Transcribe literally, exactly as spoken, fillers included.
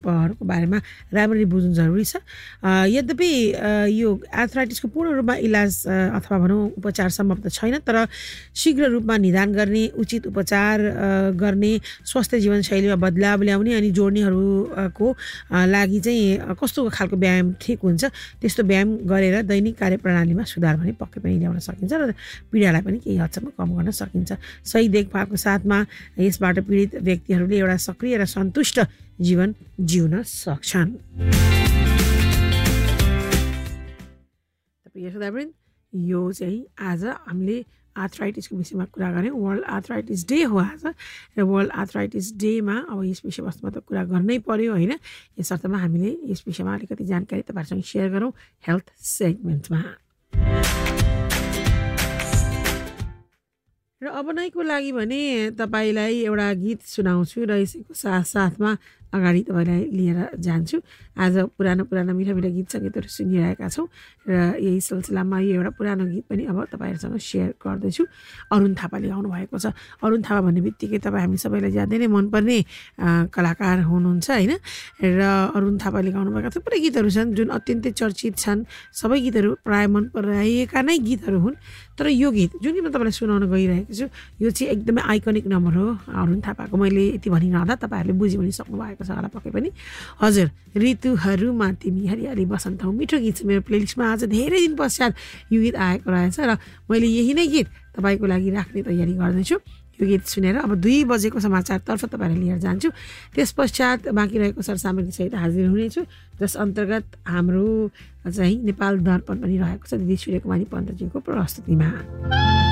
विकल्पहरूको बारेमा राम्ररी बुझ्नु जरुरी छ। यद्यपि यो आर्थराइटिसको पूर्ण रूपमा इलाज अथवा भनौँ उपचार सम्भव त छैन, तर शीघ्र रूपमा निदान गर्ने, उचित उपचार गर्ने, स्वस्थ जीवनशैलीमा बदलाव ल्याउने अनि जोड्नेहरूको लागि चाहिँ कस्तो खालको व्यायाम ठिक हुन्छ त्यस्तो व्यायाम गरेर दैनिक कार्यप्रणालीमा सुधार भने पक्कै पनि ल्याउन सकिन्छ र पीडालाई पनि केही हदसम्म कम गर्न सकिन्छ। सही देखभालको साथमा यसबाट पीडित व्यक्तिहरूले एउटा सक्रिय र सन्तुष्ट जीवन जिउन सक्छन्। प्रिय श्रोतावृन्द, यो चाहिँ आज हामीले आर्थराइटिसको विषयमा कुरा गऱ्यौँ। वर्ल्ड आर्थराइटिस डे हो आज र वर्ल्ड आर्थराइटिस डेमा अब यस विषयवस्तुमा त कुरा गर्नै पर्यो होइन। यस अर्थमा हामीले यस विषयमा अलिकति जानकारी तपाईँहरूसँग सेयर गरौँ हेल्थ सेगमेन्टमा। र अब नैको लागि भने तपाईँलाई एउटा गीत सुनाउँछु र यसैको साथ साथमा अगाडि तपाईँलाई लिएर जान्छु। आज पुरानो पुरानो मिठा मिठा गीत सङ्गीतहरू सुनिरहेका छौँ र यही सिलसिलामा यो एउटा पुरानो गीत पनि अब तपाईँहरूसँग सेयर गर्दैछु। अरुण थापाले गाउनु भएको छ। अरुण थापा भन्ने बित्तिकै तपाईँ हामी सबैलाई ज्यादै नै मनपर्ने कलाकार हुनुहुन्छ होइन। र अरुण थापाले गाउनुभएका थुप्रै गीतहरू छन् जुन अत्यन्तै चर्चित छन्। सबै गीतहरू प्राय मन पराइएका नै गीतहरू हुन्, तर यो गीत जुन म तपाईँलाई सुनाउन गइरहेको छु यो चाहिँ एकदमै आइकनिक नम्बर हो अरुण थापाको। मैले यति भनिरहँदा तपाईँहरूले बुझ्यो पनि सक्नु भएको छ होला पक्कै पनि। हजुर, ऋतुहरूमा तिमी हरियाली बसन्त हौ मिठो गीत छ। मेरो प्लेलिस्टमा आज धेरै दिन पश्चात यो गीत आएको रहेछ र मैले यही नै गीत तपाईँको लागि राख्ने तयारी गर्दैछु। यो गीत सुनेर अब दुई बजेको समाचारतर्फ तपाईँलाई लिएर जान्छु। त्यस पश्चात बाँकी रहेको सरसामग्री सहित हाजिर हुनेछु, जस अन्तर्गत हाम्रो चाहिँ नेपाल दर्पण पनि रहेको छ दिदी सूर्यकुमारी पन्तजीको प्रस्तुतिमा।